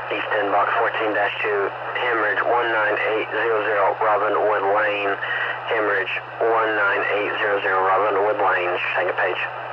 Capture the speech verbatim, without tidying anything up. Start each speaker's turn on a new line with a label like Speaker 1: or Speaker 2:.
Speaker 1: East ten box fourteen dash two, hemorrhage one nine eight zero zero, Robinwood Lane, hemorrhage one nine eight zero zero, Robinwood Lane, second page.